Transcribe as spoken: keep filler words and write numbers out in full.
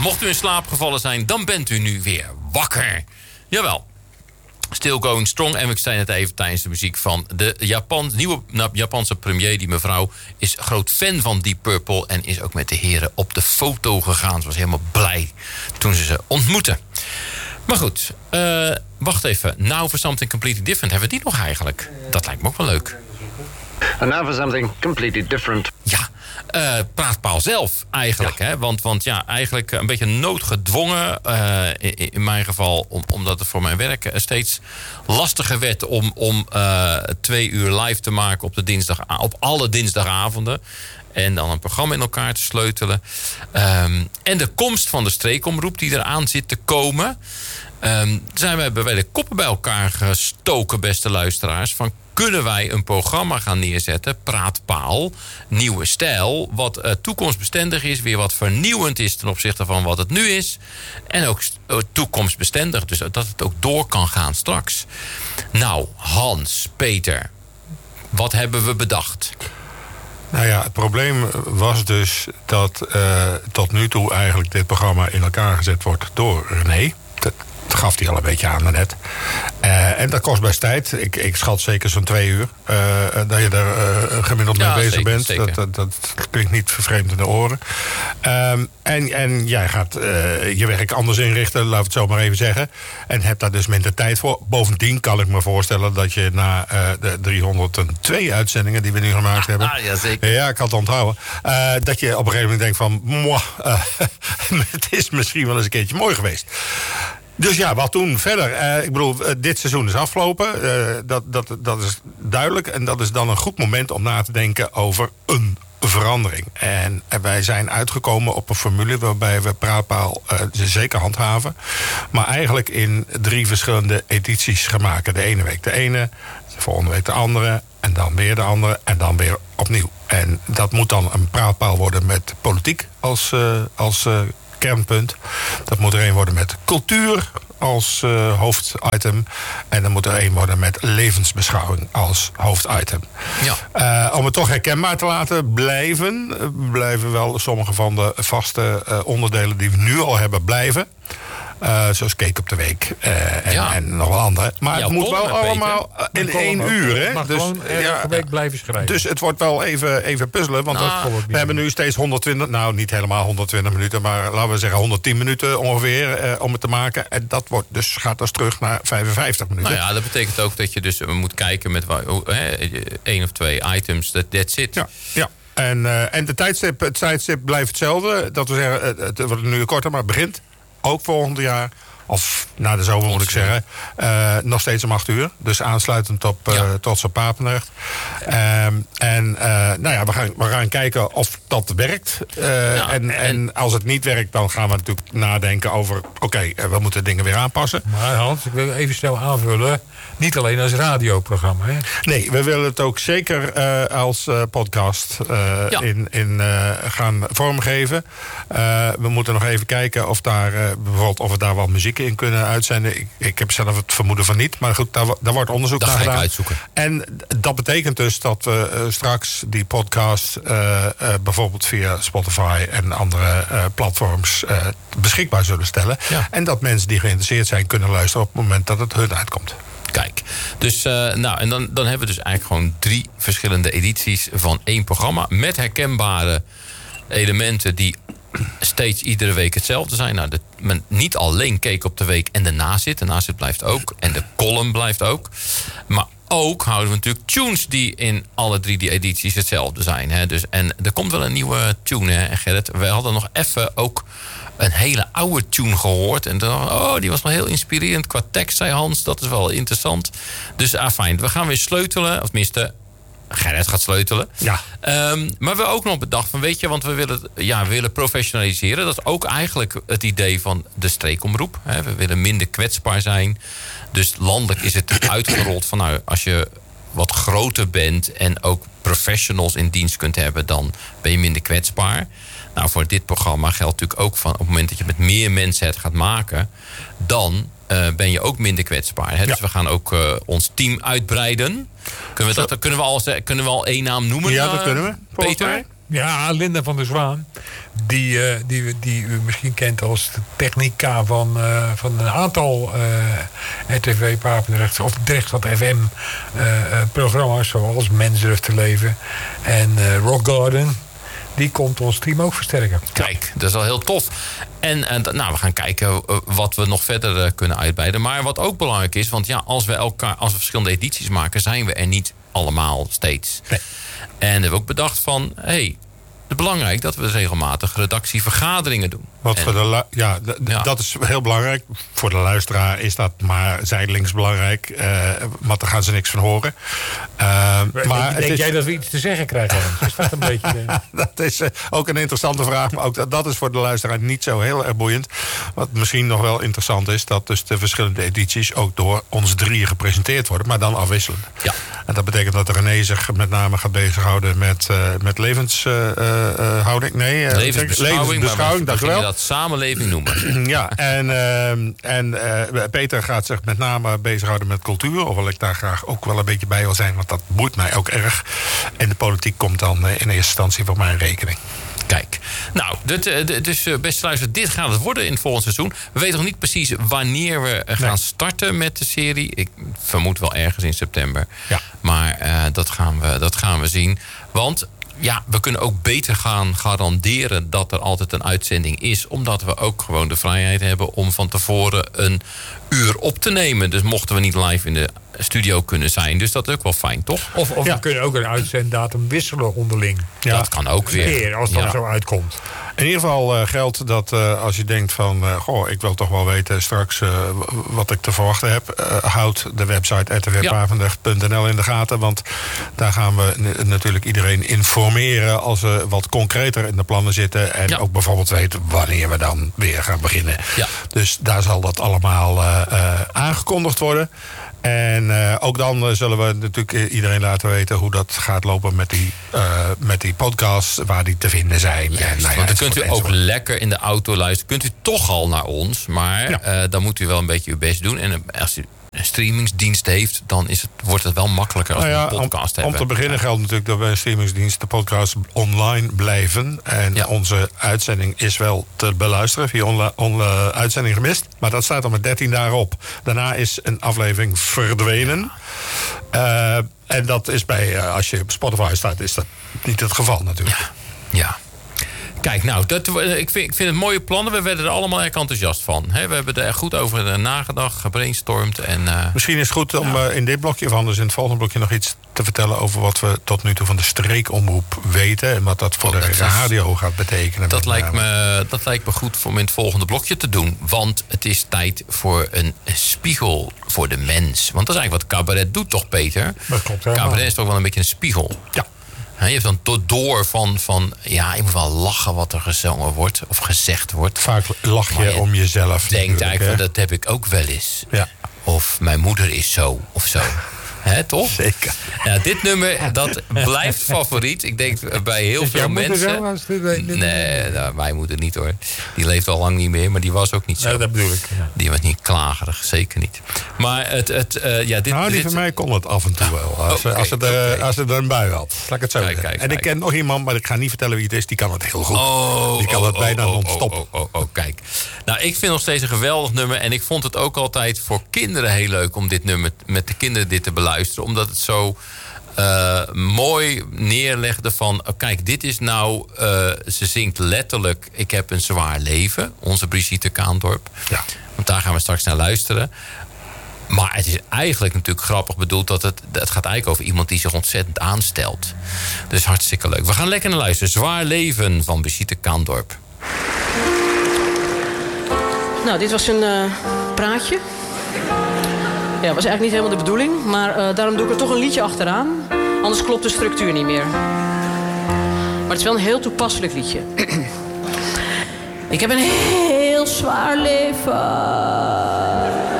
mocht u in slaap gevallen zijn, dan bent u nu weer wakker. Jawel. Still Going Strong. En ik zei net even tijdens de muziek van de Japan, nieuwe Japanse premier. Die mevrouw is groot fan van Deep Purple. En is ook met de heren op de foto gegaan. Ze was helemaal blij toen ze ze ontmoetten. Maar goed, uh, wacht even. Now for Something Completely Different. Hebben we die nog eigenlijk? Dat lijkt me ook wel leuk. And now for something completely different. Ja, uh, Praatpaal zelf eigenlijk. Ja. Hè? Want, want ja, eigenlijk een beetje noodgedwongen. Uh, in, in mijn geval, om, omdat het voor mijn werk steeds lastiger werd... om, om uh, twee uur live te maken op, de dinsdag, op alle dinsdagavonden. En dan een programma in elkaar te sleutelen. Um, en de komst van de streekomroep die eraan zit te komen... Um, zijn we bij de koppen bij elkaar gestoken, beste luisteraars... van kunnen wij een programma gaan neerzetten, Praatpaal, nieuwe stijl... wat uh, toekomstbestendig is, weer wat vernieuwend is ten opzichte van wat het nu is... en ook uh, toekomstbestendig, dus dat het ook door kan gaan straks. Nou, Hans, Peter, wat hebben we bedacht? Nou ja, het probleem was dus dat uh, tot nu toe eigenlijk dit programma in elkaar gezet wordt door René. Dat gaf hij al een beetje aan net. Uh, en dat kost best tijd. Ik, ik schat zeker zo'n twee uur. Uh, dat je er uh, gemiddeld mee ja, bezig zeker, bent. Zeker. Dat, dat, dat klinkt niet vervreemd in de oren. Um, en, en jij gaat uh, je werk anders inrichten, laat het zo maar even zeggen. En hebt daar dus minder tijd voor. Bovendien kan ik me voorstellen dat je na uh, de driehonderdtwee uitzendingen die we nu gemaakt ah, hebben. Ah, ja, zeker. Ja, ik had het onthouden. Uh, dat je op een gegeven moment denkt van... Mwah, uh, het is misschien wel eens een keertje mooi geweest. Dus ja, wat toen verder? Uh, ik bedoel, uh, dit seizoen is afgelopen. Uh, dat, dat, dat is duidelijk. En dat is dan een goed moment om na te denken over een verandering. En wij zijn uitgekomen op een formule waarbij we Praatpaal uh, zeker handhaven. Maar eigenlijk in drie verschillende edities gaan maken. De ene week de ene, de volgende week de andere... en dan weer de andere en dan weer opnieuw. En dat moet dan een Praatpaal worden met politiek als... Uh, als uh, kernpunt. Dat moet er een worden met cultuur als uh, hoofditem. En dan moet er een worden met levensbeschouwing als hoofditem. Ja. Uh, om het toch herkenbaar te laten blijven... blijven wel sommige van de vaste uh, onderdelen die we nu al hebben blijven. Uh, zoals Cake op de Week uh, en, ja. en nog wel andere. Maar ja, het moet wel allemaal uh, in één uur. Hè? Mag dus, gewoon elke ja, week blijven schrijven. Dus het wordt wel even, even puzzelen. Want nou, we, we hebben nu steeds honderdtwintig... Nou, niet helemaal honderdtwintig minuten... maar laten we zeggen honderdtien minuten ongeveer uh, om het te maken. En dat wordt dus, gaat dus terug naar vijfenvijftig minuten. Nou ja, dat betekent ook dat je dus moet kijken met één of twee items. Dat that's it. Ja, ja. En, uh, en de tijdstip, het tijdstip blijft hetzelfde. Dat we zeggen, het wordt nu korter, maar het begint... ook volgend jaar, of na de zomer moet ik zeggen... Uh, nog steeds om acht uur. Dus aansluitend op uh, ja. Trots op Papendrecht. Um, en uh, nou ja, we gaan, we gaan kijken of dat werkt. Uh, ja, en, en, en als het niet werkt, dan gaan we natuurlijk nadenken over... oké, okay, uh, we moeten dingen weer aanpassen. Maar Hans, ik wil even snel aanvullen... niet alleen als radioprogramma, hè? Nee, we willen het ook zeker uh, als uh, podcast uh, ja. in, in, uh, gaan vormgeven. Uh, we moeten nog even kijken of, daar, uh, bijvoorbeeld of we daar wat muziek in kunnen uitzenden. Ik, ik heb zelf het vermoeden van niet, maar goed, daar, daar wordt onderzoek dat naar ga gedaan. Ik uitzoeken. En dat betekent dus dat we uh, straks die podcast uh, uh, bijvoorbeeld via Spotify en andere uh, platforms uh, beschikbaar zullen stellen. Ja. En dat mensen die geïnteresseerd zijn kunnen luisteren op het moment dat het hun uitkomt. Kijk, dus uh, nou, en dan, dan hebben we dus eigenlijk gewoon drie verschillende edities van één programma met herkenbare elementen die steeds iedere week hetzelfde zijn. Nou, de, men, niet alleen Cake op de Week en de nazit. De nazit blijft ook. En de column blijft ook. Maar ook houden we natuurlijk tunes die in alle drie die edities hetzelfde zijn. Hè? Dus, en er komt wel een nieuwe tune, hè, Gerrit. We hadden nog even ook een hele oude tune gehoord. En dan, oh, die was wel heel inspirerend qua tekst, zei Hans. Dat is wel interessant. Dus ah, fijn. We gaan weer sleutelen. Of tenminste, Gerrit gaat sleutelen. Ja. Um, maar we hebben ook nog bedacht van, weet je, want we willen, ja, we willen professionaliseren. Dat is ook eigenlijk het idee van de streekomroep. Hè. We willen minder kwetsbaar zijn. Dus landelijk is het uitgerold van, nou, als je wat groter bent en ook professionals in dienst kunt hebben, dan ben je minder kwetsbaar. Nou, voor dit programma geldt natuurlijk ook van, op het moment dat je met meer mensen het gaat maken, dan uh, ben je ook minder kwetsbaar. Hè? Ja. Dus we gaan ook uh, ons team uitbreiden. Kunnen we, dat, kunnen, we al, kunnen we al één naam noemen? Ja, dat kunnen we. Peter? Mij. Ja, Linda van der Zwaan. Die, uh, die, die u misschien kent als de technica van, uh, van een aantal uh, R T V Papendrecht of Drechtstad F M uh, uh, programma's. Zoals Mens durft te leven en uh, Rock Garden. Die komt ons team ook versterken. Kijk, dat is wel heel tof. En, en nou, we gaan kijken wat we nog verder uh, kunnen uitbreiden. Maar wat ook belangrijk is, want ja, als we elkaar, als we verschillende edities maken, zijn we er niet allemaal steeds. Nee. En we hebben ook bedacht van, hé, hey, het is belangrijk dat we regelmatig redactievergaderingen doen. Wat en, voor de lu- ja, d- d- ja, dat is heel belangrijk. Voor de luisteraar is dat maar zijdelings belangrijk. Uh, want daar gaan ze niks van horen. Uh, denk maar denk het is, jij dat we iets te zeggen krijgen? Is dat een beetje... Uh... dat is uh, ook een interessante vraag. Maar ook dat, dat is voor de luisteraar niet zo heel erg boeiend. Wat misschien nog wel interessant is, dat dus de verschillende edities ook door ons drieën gepresenteerd worden. Maar dan afwisselend. Ja. En dat betekent dat René zich met name gaat bezighouden met, uh, met levenshouding. Uh, uh, nee, uh, levensbeschouwing. levensbeschouwing, dank u wel. Dat samenleving noemen. Ja, en, uh, en uh, Peter gaat zich met name bezighouden met cultuur. Hoewel ik daar graag ook wel een beetje bij wil zijn, want dat boeit mij ook erg. En de politiek komt dan uh, in eerste instantie voor mijn rekening. Kijk, nou, dit, dus beste luisteren, dit gaat het worden in het volgende seizoen. We weten nog niet precies wanneer we gaan nee. starten met de serie. Ik vermoed wel ergens in september. Ja. Maar uh, dat, gaan we, dat gaan we zien. Want ja, we kunnen ook beter gaan garanderen dat er altijd een uitzending is. Omdat we ook gewoon de vrijheid hebben om van tevoren een uur op te nemen. Dus mochten we niet live in de studio kunnen zijn. Dus dat is ook wel fijn, toch? Of, of ja. we kunnen ook een uitzenddatum wisselen onderling. Ja. Dat kan ook weer. Weer, als dat ja. zo uitkomt. In ieder geval uh, geldt dat uh, als je denkt van... Uh, goh, ik wil toch wel weten straks uh, wat ik te verwachten heb... Uh, houd de website r t w papendrecht punt n l in de gaten. Want daar gaan we n- natuurlijk iedereen informeren... als we wat concreter in de plannen zitten. En ja. ook bijvoorbeeld weten wanneer we dan weer gaan beginnen. Ja. Dus daar zal dat allemaal uh, uh, aangekondigd worden... En uh, ook dan uh, zullen we natuurlijk iedereen laten weten hoe dat gaat lopen met die, uh, met die podcasts, waar die te vinden zijn. Juist, en, nou ja, want dan kunt u ook enzovoort. lekker in de auto luisteren. Kunt u toch al naar ons, maar Ja. uh, dan moet u wel een beetje uw best doen. En als u een streamingsdienst heeft, dan is het, wordt het wel makkelijker als nou ja, we een podcast om, hebben. Om te beginnen geldt natuurlijk dat bij een streamingsdienst de podcast online blijven. En ja. onze uitzending is wel te beluisteren via onze onla- uitzending gemist. Maar dat staat al met dertien dagen op. Daarna is een aflevering verdwenen. Ja. Uh, en dat is bij, uh, als je op Spotify staat, is dat niet het geval natuurlijk. Ja, ja. Kijk, nou, dat, ik, vind, ik vind het mooie plannen. We werden er allemaal erg enthousiast van. He, we hebben er goed over nagedacht, gebrainstormd. En, uh, Misschien is het goed om uh, in dit blokje of anders in het volgende blokje nog iets te vertellen over wat we tot nu toe van de streekomroep weten. En wat dat voor oh, de dat radio is, gaat betekenen. Dat lijkt, me, dat lijkt me goed om in het volgende blokje te doen. Want het is tijd voor een spiegel voor de mens. Want dat is eigenlijk wat cabaret doet, toch, Peter? Dat klopt, helemaal. Cabaret is toch wel een beetje een spiegel. Ja. Je hebt dan tot door van, van, ja, je moet wel lachen wat er gezongen wordt of gezegd wordt. Vaak lach je, je om jezelf. Denkt eigenlijk, dat heb ik ook wel eens. Ja. Of mijn moeder is zo, of zo. Hè, toch? Zeker. Ja, dit nummer, dat blijft favoriet. Ik denk bij heel is veel mensen. Zo, dit, dit, nee, nou, wij moeten niet hoor. Die leeft al lang niet meer, maar die was ook niet zo. Ja, dat bedoel ik. Ja. Die was niet klagerig, zeker niet. Maar het, het uh, ja, dit... Nou, die dit, van mij kon het af en toe wel. Als, okay, als, het, uh, okay. als het er een bui had. Laat ik het zo kijk, zeggen. kijk, en kijk. ik ken nog iemand, maar ik ga niet vertellen wie het is. Die kan het heel goed. Oh, die kan oh, het bijna oh, non-stop. Oh, oh, oh, oh, kijk. Nou, ik vind nog steeds een geweldig nummer. En ik vond het ook altijd voor kinderen heel leuk om dit nummer met de kinderen dit te beluisteren. Omdat het zo uh, mooi neerlegde van, oh, kijk, dit is nou, uh, ze zingt letterlijk, ik heb een zwaar leven. Onze Brigitte Kaandorp. Ja. Want daar gaan we straks naar luisteren. Maar het is eigenlijk natuurlijk grappig bedoeld dat het, het gaat eigenlijk over iemand die zich ontzettend aanstelt. Dus hartstikke leuk. We gaan lekker naar luisteren. Zwaar leven van Brigitte Kaandorp. Nou, dit was een uh, praatje. Ja, dat was eigenlijk niet helemaal de bedoeling. Maar uh, daarom doe ik er toch een liedje achteraan. Anders klopt de structuur niet meer. Maar het is wel een heel toepasselijk liedje. Ik heb een heel zwaar leven.